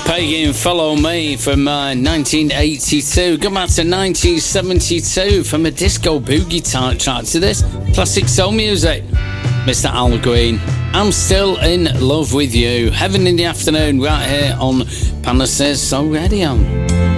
Pagan, Follow Me from 1982. Go back to 1972 from a disco boogie type track to this classic soul music. Mr. Al Green, I'm Still in Love with You. Heaven in the Afternoon right here on Panos Says So Radio.